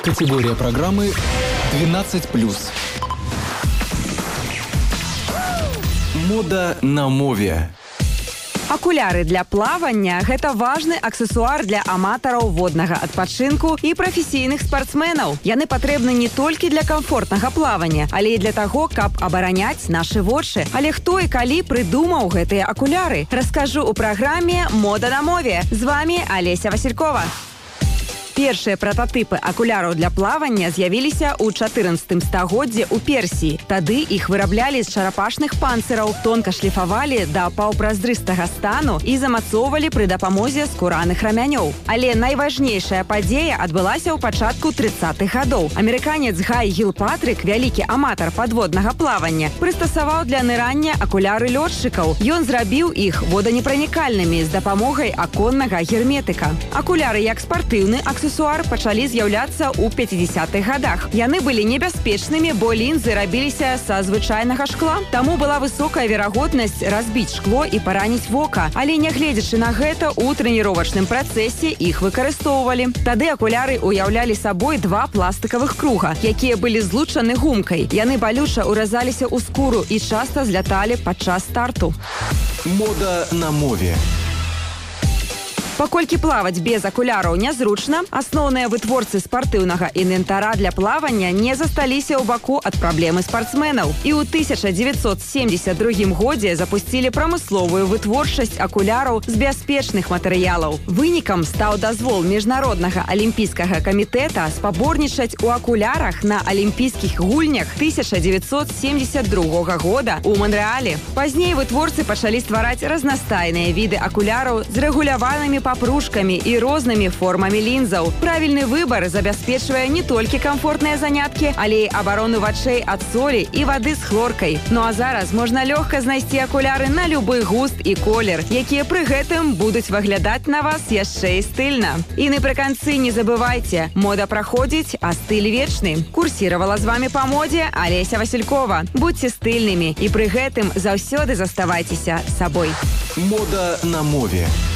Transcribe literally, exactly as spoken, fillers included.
Категория программы двенадцать плюс. Мода на мове. Акуляры для плавання – гэта важны аксесуар для аматараў воднага адпачынку і прафесійных спартсменаў. Яны патрэбны не толькі для камфортнага плавання, але і для таго, каб абараняць нашы вочы. Але хто і калі прыдумаў гэтыя акуляры? Раскажу ў праграме «Мода на мове». З вами Олеся Василькова. Першыя прататыпы акуляраў для плавання з'явіліся ў чатырнаццатым стагоддзі ў Персіі. Тады іх выраблялі з чарапашных панцыраў, тонка шліфавалі да паўпразрыстага стану і замацоўвалі пры дапамозе скураных рамянёў. Але найважнейшая падзея адбылася ў пачатку трыццатых гадоў. Амерыканец Гай Гілпатрык, вялікі аматар падводнага плавання, прыстасаваў для нырання акуляры лётчыкаў. Ён зрабіў іх воданепранікальнымі з дапамогай аконнага герметыка. Акуляры як спартыўны аксесуар аксесуар пачалі з'яўляцца ў пяцідзясятых гадах. Яны былі небяспечнымі, бо лінзы рабіліся са звычайнага шкла. Таму была высокая верагоднасць разбіць шкло і параніць вока. Але нягледзячы на гэта, у трэніровачным працэсе іх выкарыстоўвалі. Тады акуляры уяўлялі сабой два пластыкавых круга, якія былі злучаны гумкай. Яны балюча ўразаліся ў скуру і часта зляталі падчас старту. Мода на мове. Паколькі плаваць без акуляраў нязручна, асноўныя вытворцы спартыўнага інвентара для плавання не засталіся ў баку ад праблемы спартсменаў. І ў тысяча дзевяцьсот семьдесят другім годзе запусцілі прамысловую вытворчасць акуляраў з бяспечных матэрыялаў. Вынікам стаў дазвол міжнароднага алімпійскага камітэта спаборнічаць у акулярах на алімпійскіх гульнях тысяча дзевяцьсот семьдесят другога года ў Манрэале. Пазней вытворцы пачалі ствараць разнастайныя віды акуляраў з рэгуляванымі папружкамі і рознымі формамі лінзаў. Правільны выбар забяспечвае не толькі камфортныя заняткі, але і абарону вачэй ад солі і вады з хлоркай. Ну а зараз можна лёгка знайсці акуляры на любы густ і колер, якія пры гэтым будуць выглядаць на вас яшчэ і стыльна. І напрыканцы не забывайце, мода праходзіць, а стыль вечны. Курсіравала з вами па модзе Олеся Василькова. Будьце стыльнымі і пры гэтым заўсёды заставайцеся сабой. Мода на мове.